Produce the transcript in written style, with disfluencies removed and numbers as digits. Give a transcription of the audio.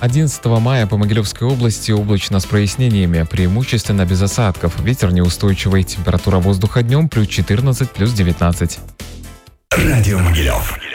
11 мая по Могилевской области облачно с прояснениями, преимущественно без осадков. Ветер неустойчивый, температура воздуха днем +14, +19. Радио Могилев.